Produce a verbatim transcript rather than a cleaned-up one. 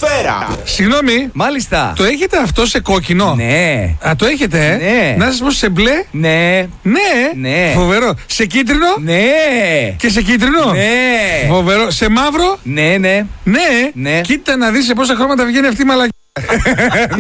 Ατμοσφαίρα. Συγγνώμη. Μάλιστα. Το έχετε αυτό σε κόκκινο? Ναι. Α, το έχετε, ε? Ναι. Να σας πω σε μπλε. Ναι. Ναι. Ναι. Φοβερό. Σε κίτρινο. Ναι. Και σε κίτρινο. Ναι. Φοβερό. Σε μαύρο. Ναι, ναι. Ναι. Ναι. Κοίτα να δεις σε πόσα χρώματα βγαίνει αυτή η μαλακή.